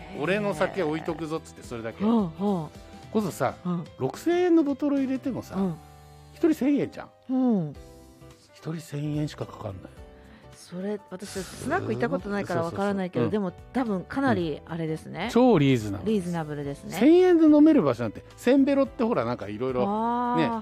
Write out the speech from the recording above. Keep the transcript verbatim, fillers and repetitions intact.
俺の酒置いとくぞっつってそれだけ。 うんうん、 こそさ、 うん、 ろくせんえんのボトル入れてもさ、 うん、 ひとりせんえんじゃん。 うん、 ひとりせんえんしかかかんないよ。 それ私スナック行ったことないからわからないけど、 そうそうそう、 でも多分かなりあれですね、 超リーズナブル。 リーズナブルですね。 せんえんで飲める場所なんてせんベロってほらなんかいろいろね